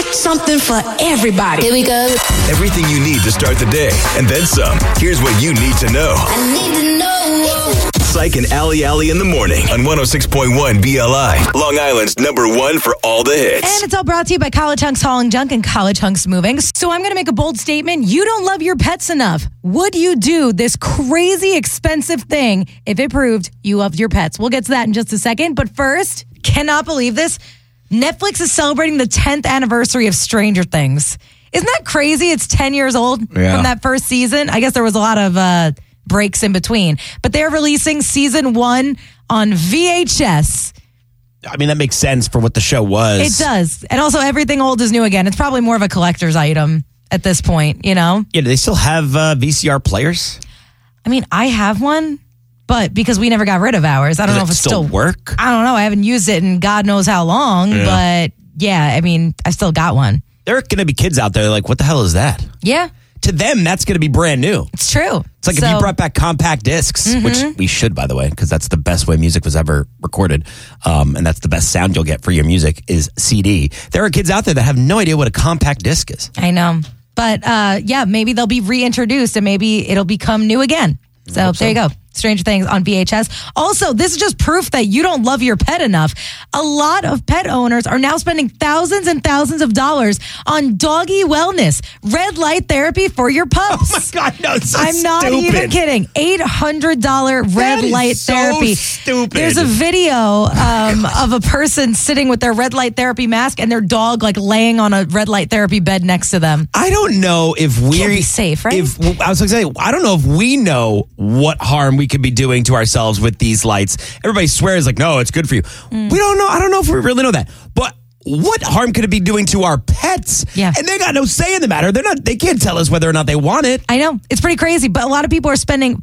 Something for everybody. Here we go. Everything you need to start the day, and then some. Here's what you need to know. I need to know. Psych and Ali in the morning on 106.1 BLI. Long Island's #1 for all the hits. And it's all brought to you by College Hunks Hauling Junk and College Hunks Moving. So I'm going to make a bold statement. You don't love your pets enough. Would you do this crazy expensive thing if it proved you loved your pets? We'll get to that in just a second. But first, cannot believe this. Netflix is celebrating the 10th anniversary of Stranger Things. Isn't that crazy? It's 10 years old from that first season. I guess there was a lot of breaks in between. But they're releasing season 1 on VHS. I mean, that makes sense for what the show was. It does. And also, everything old is new again. It's probably more of a collector's item at this point, you know? Yeah, do they still have VCR players? I mean, I have one, but because we never got rid of ours, I don't know if it still work. I don't know. I haven't used it in God knows how long, but yeah, I mean, I still got one. There are going to be kids out there like, what the hell is that? Yeah. To them, that's going to be brand new. It's true. It's like if you brought back compact discs, which we should, by the way, because that's the best way music was ever recorded, and that's the best sound you'll get for your music is CD. There are kids out there that have no idea what a compact disc is. I know. But yeah, maybe they'll be reintroduced and maybe it'll become new again. So there you go. Stranger Things on VHS. Also, this is just proof that you don't love your pet enough. A lot of pet owners are now spending thousands and thousands of dollars on doggy wellness, red light therapy for your pups. Oh my God, no, it's so I'm not even kidding. $800 red light therapy. Stupid. There's a video of a person sitting with their red light therapy mask and their dog like laying on a red light therapy bed next to them. I don't know if we're Can't be safe, right? I was going to say, I don't know if we know what harm we could be doing to ourselves with these lights. Everybody swears like, no, it's good for you. We don't know. I don't know if we really know that. But what harm could it be doing to our pets? Yeah. And they got no say in the matter. They can't tell us whether or not they want it. I know. It's pretty crazy. But a lot of people are spending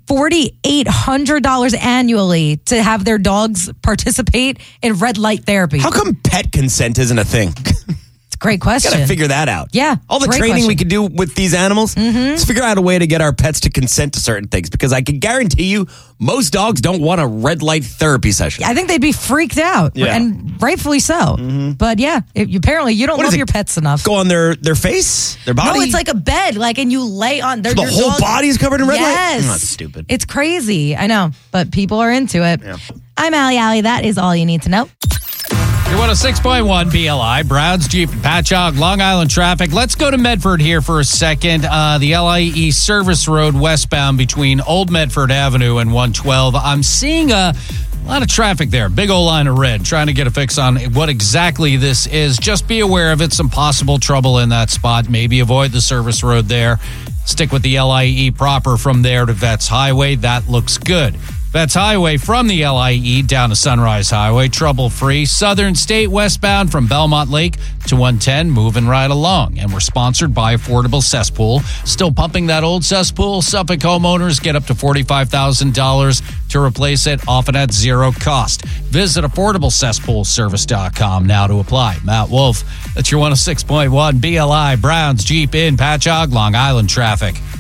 $4,800 annually to have their dogs participate in red light therapy. How come pet consent isn't a thing? Great question. Got to figure that out. Yeah. All the training we could do with these animals, let's figure out a way to get our pets to consent to certain things, because I can guarantee you most dogs don't want a red light therapy session. I think they'd be freaked out, and rightfully so. But yeah, apparently you don't love your pets enough. Go on their face, their body? No, it's like a bed, and you lay on their the whole body's covered in red light? Yes. Oh, that's stupid. It's crazy. I know, but people are into it. Yeah. I'm Ali. That is all you need to know. You're 106.1 BLI, Browns, Jeep, Patchogue, Long Island traffic. Let's go to Medford here for a second. The LIE Service Road westbound between Old Medford Avenue and 112. I'm seeing a lot of traffic there. Big old line of red. Trying to get a fix on what exactly this is. Just be aware of it. Some possible trouble in that spot. Maybe avoid the service road there. Stick with the LIE proper from there to Vets Highway. That looks good. Vets Highway from the LIE down to Sunrise Highway, trouble-free. Southern State westbound from Belmont Lake to 110, moving right along. And we're sponsored by Affordable Cesspool. Still pumping that old cesspool? Suffolk homeowners get up to $45,000 to replace it, often at zero cost. Visit AffordableCesspoolService.com now to apply. Matt Wolf, that's your 106.1 BLI Browns Jeep in Patchogue, Long Island traffic.